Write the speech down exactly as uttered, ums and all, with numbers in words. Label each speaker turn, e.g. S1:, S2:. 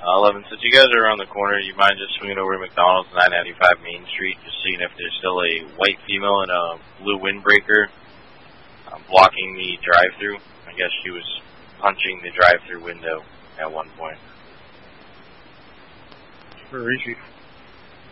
S1: Uh, Eleven, since you guys are around the corner, you mind just swinging over to McDonald's, nine ninety-five Main Street, just seeing if there's still a white female in a blue windbreaker um, blocking the drive-thru. I guess she was punching the drive-thru window at one point.
S2: Where is she?